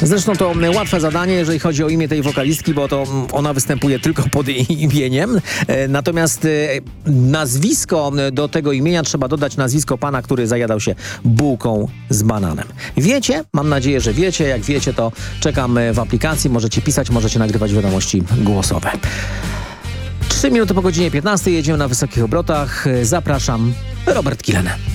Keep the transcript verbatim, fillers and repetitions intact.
Zresztą to łatwe zadanie, jeżeli chodzi o imię tej wokalistki, bo to ona występuje tylko pod imieniem. Natomiast nazwisko do tego imienia trzeba dodać nazwisko pana, który zajadał się bułką z bananem. Wiecie? Mam nadzieję, że wiecie. Jak wiecie, to czekam w aplikacji. Możecie pisać, możecie nagrywać wiadomości głosowe. Trzy minuty po godzinie piętnastej jedziemy na wysokich obrotach. Zapraszam, Robert Kilen.